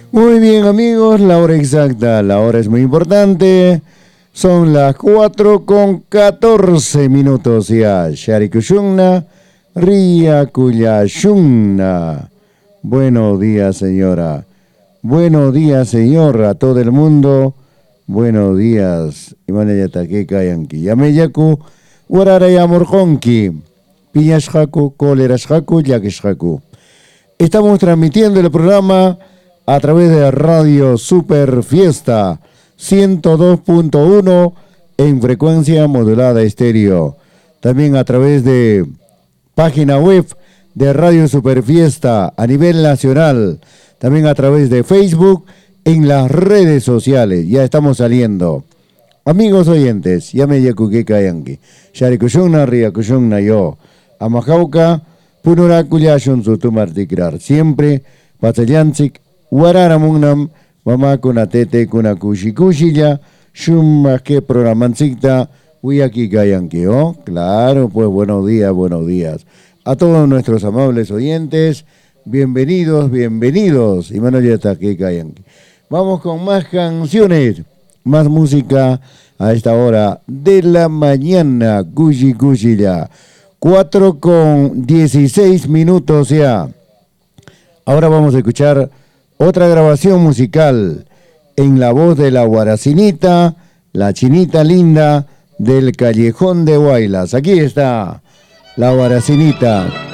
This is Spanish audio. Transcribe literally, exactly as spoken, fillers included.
Muy bien, amigos, la hora exacta, la hora es muy importante. Son las cuatro con catorce minutos ya. Sharikushunna, Ria Kuyashunna. Buenos días, señora. Buenos días, señor, a todo el mundo. Buenos días. Imanayatake kayanki. Yameyaku, Wararaya Morjonki. Piñashhaku, Kolerashhaku, Yakishhaku. Estamos transmitiendo el programa a través de Radio Super Fiesta ciento dos punto uno en frecuencia modulada estéreo. También a través de página web de Radio Super Fiesta a nivel nacional. También a través de Facebook en las redes sociales. Ya estamos saliendo. Amigos oyentes, ya me yakuke kayanki. Sharikushunna, riakushunna yo. Amajauka, punurakulyashun sutumartikrar. Siempre, patalyanchik, Wararamunam, mamá kunatete kunakushi kushilla, shumma que programancita, aquí kayanki, ¿oh? Claro, pues buenos días, buenos días. A todos nuestros amables oyentes, bienvenidos, bienvenidos. Y Manuel Yatake kayanki. Vamos con más canciones, más música a esta hora de la mañana, kushi kushilla. cuatro con dieciséis minutos ya. Ahora vamos a escuchar otra grabación musical en la voz de la Guaracinita, la chinita linda del Callejón de Huaylas. Aquí está la Guaracinita.